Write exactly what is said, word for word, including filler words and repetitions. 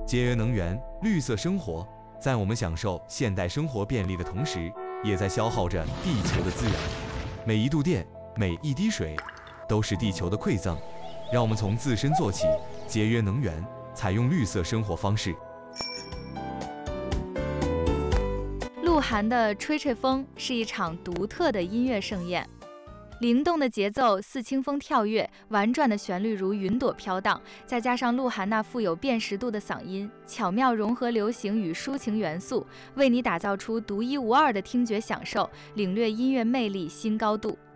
节约能源、绿色生活，在我们享受现代生活便利的同时，也在消耗着地球的资源。每一度电，每一滴水，都是地球的馈赠。让我们从自身做起，节约能源，采用绿色生活方式。 鹿晗的《吹吹风》是一场独特的音乐盛宴。灵动的节奏似清风跳跃，婉转的旋律如云朵飘荡，再加上鹿晗那富有辨识度的嗓音，巧妙融合流行与抒情元素，为你打造出独一无二的听觉享受，领略音乐魅力新高度。